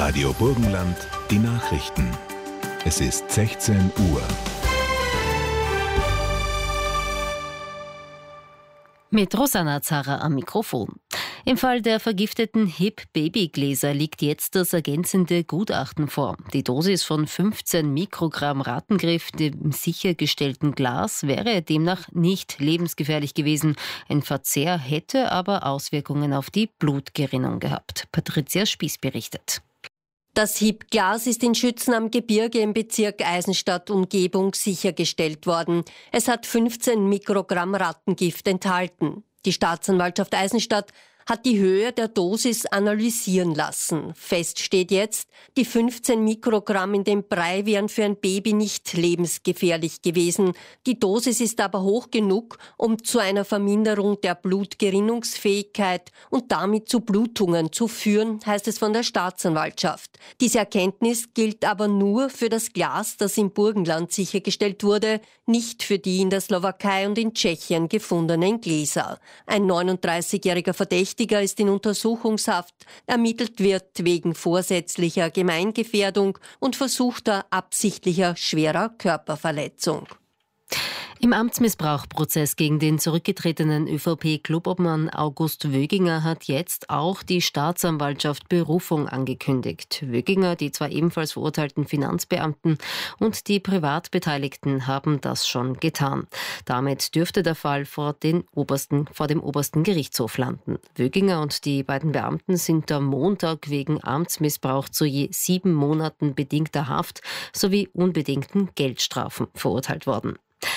Radio Burgenland, die Nachrichten. Es ist 16 Uhr. Mit Rosanna Zarra am Mikrofon. Im Fall der vergifteten HIP-Babygläser liegt jetzt das ergänzende Gutachten vor. Die Dosis von 15 Mikrogramm Rattengift im sichergestellten Glas wäre demnach nicht lebensgefährlich gewesen. Ein Verzehr hätte aber Auswirkungen auf die Blutgerinnung gehabt. Patricia Spieß berichtet. Das HIP-Glas ist in Schützen am Gebirge im Bezirk Eisenstadt-Umgebung sichergestellt worden. Es hat 15 Mikrogramm Rattengift enthalten. Die Staatsanwaltschaft Eisenstadt hat die Höhe der Dosis analysieren lassen. Fest steht jetzt, die 15 Mikrogramm in dem Brei wären für ein Baby nicht lebensgefährlich gewesen. Die Dosis ist aber hoch genug, um zu einer Verminderung der Blutgerinnungsfähigkeit und damit zu Blutungen zu führen, heißt es von der Staatsanwaltschaft. Diese Erkenntnis gilt aber nur für das Glas, das im Burgenland sichergestellt wurde, nicht für die in der Slowakei und in Tschechien gefundenen Gläser. Ein 39-jähriger Verdächtiger ist in Untersuchungshaft. Ermittelt wird wegen vorsätzlicher Gemeingefährdung und versuchter absichtlicher schwerer Körperverletzung. Im Amtsmissbrauchprozess gegen den zurückgetretenen ÖVP-Clubobmann August Wöginger hat jetzt auch die Staatsanwaltschaft Berufung angekündigt. Wöginger, die zwei ebenfalls verurteilten Finanzbeamten und die Privatbeteiligten haben das schon getan. Damit dürfte der Fall vor dem obersten Gerichtshof landen. Wöginger und die beiden Beamten sind am Montag wegen Amtsmissbrauch zu je 7 Monaten bedingter Haft sowie unbedingten Geldstrafen verurteilt worden.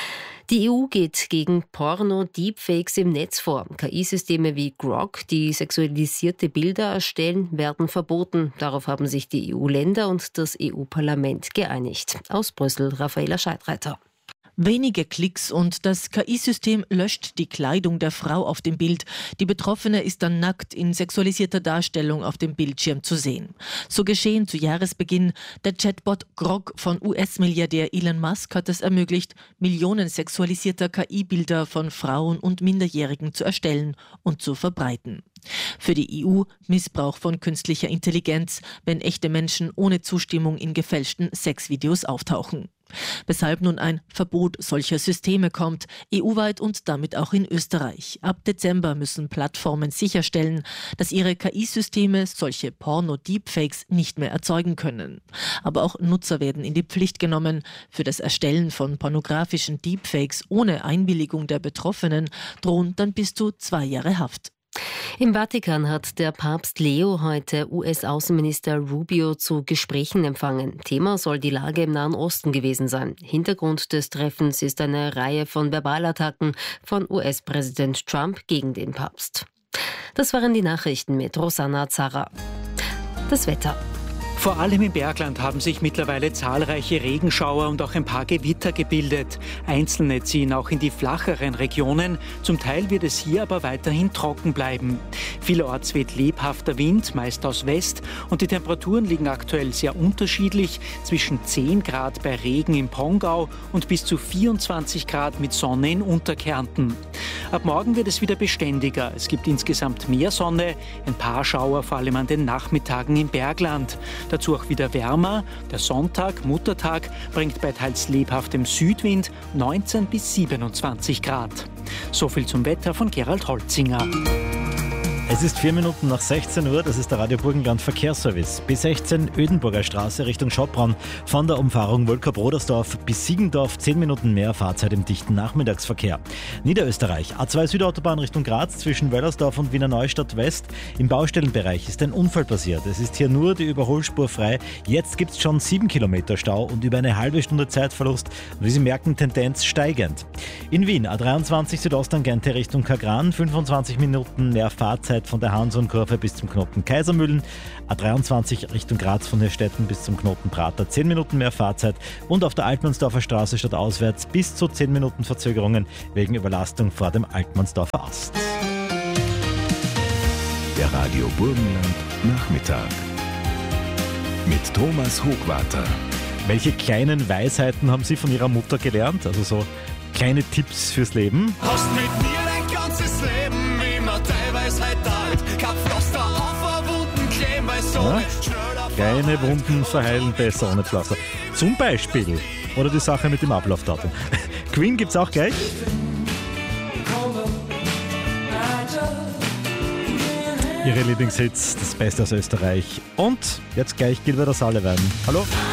Die EU geht gegen Porno-Deepfakes im Netz vor. KI-Systeme wie Grok, die sexualisierte Bilder erstellen, werden verboten. Darauf haben sich die EU-Länder und das EU-Parlament geeinigt. Aus Brüssel, Raffaela Scheidreiter. Wenige Klicks und das KI-System löscht die Kleidung der Frau auf dem Bild. Die Betroffene ist dann nackt in sexualisierter Darstellung auf dem Bildschirm zu sehen. So geschehen zu Jahresbeginn. Der Chatbot Grok von US-Milliardär Elon Musk hat es ermöglicht, Millionen sexualisierter KI-Bilder von Frauen und Minderjährigen zu erstellen und zu verbreiten. Für die EU Missbrauch von künstlicher Intelligenz, wenn echte Menschen ohne Zustimmung in gefälschten Sexvideos auftauchen. Weshalb nun ein Verbot solcher Systeme kommt, EU-weit und damit auch in Österreich. Ab Dezember müssen Plattformen sicherstellen, dass ihre KI-Systeme solche Porno-Deepfakes nicht mehr erzeugen können. Aber auch Nutzer werden in die Pflicht genommen. Für das Erstellen von pornografischen Deepfakes ohne Einwilligung der Betroffenen drohen dann bis zu 2 Jahre Haft. Im Vatikan hat der Papst Leo heute US-Außenminister Rubio zu Gesprächen empfangen. Thema soll die Lage im Nahen Osten gewesen sein. Hintergrund des Treffens ist eine Reihe von Verbalattacken von US-Präsident Trump gegen den Papst. Das waren die Nachrichten mit Rosanna Zarra. Das Wetter. Vor allem im Bergland haben sich mittlerweile zahlreiche Regenschauer und auch ein paar Gewitter gebildet. Einzelne ziehen auch in die flacheren Regionen. Zum Teil wird es hier aber weiterhin trocken bleiben. Vielerorts weht lebhafter Wind, meist aus West, und die Temperaturen liegen aktuell sehr unterschiedlich, zwischen 10 Grad bei Regen im Pongau und bis zu 24 Grad mit Sonne in Unterkärnten. Ab morgen wird es wieder beständiger. Es gibt insgesamt mehr Sonne, ein paar Schauer vor allem an den Nachmittagen im Bergland. Dazu auch wieder wärmer. Der Sonntag, Muttertag, bringt bei teils lebhaftem Südwind 19 bis 27 Grad. So viel zum Wetter von Gerald Holzinger. Es ist 4 Minuten nach 16 Uhr, das ist der Radio Burgenland Verkehrsservice. B16 Ödenburger Straße Richtung Schottbraun von der Umfahrung Wölker-Brodersdorf bis Siegendorf 10 Minuten mehr Fahrzeit im dichten Nachmittagsverkehr. Niederösterreich A2 Südautobahn Richtung Graz zwischen Wöllersdorf und Wiener Neustadt West. Im Baustellenbereich ist ein Unfall passiert. Es ist hier nur die Überholspur frei. Jetzt gibt es schon 7 Kilometer Stau und über eine halbe Stunde Zeitverlust. Und wie Sie merken, Tendenz steigend. In Wien A23 Südosttangente Richtung Kagran 25 Minuten mehr Fahrzeit von der Hanson-Kurve bis zum Knoten Kaisermühlen, A23 Richtung Graz von Hirstetten bis zum Knoten Prater 10 Minuten mehr Fahrzeit und auf der Altmannsdorfer Straße stadtauswärts bis zu 10 Minuten Verzögerungen wegen Überlastung vor dem Altmannsdorfer Ast. Der Radio Burgenland Nachmittag mit Thomas Hochwarter. Welche kleinen Weisheiten haben Sie von Ihrer Mutter gelernt? Also so kleine Tipps fürs Leben? Hast mit mir dein ganzes Leben immer teilweise halt alt. Kapf, lass da auf, wunden kleben, weil so nicht schnell auf Kleine Wunden verheilen besser ohne Pflaster. Zum Beispiel. Oder die Sache mit dem Ablaufdatum. Queen gibt's auch gleich. Ihre Lieblingshits, das Beste aus Österreich. Und jetzt gleich Gilbert Sullivan. Hallo?